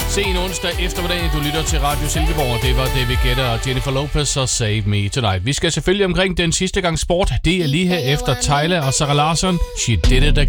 Sen onsdag eftermiddag, du lytter til Radio Silkeborg. Det var David Guetta og Jennifer Lopez og Save Me Tonight. Vi skal selvfølgelig omkring den sidste gang sport. Det er lige her efter Tyler og Sarah Larsson. She Did It Again.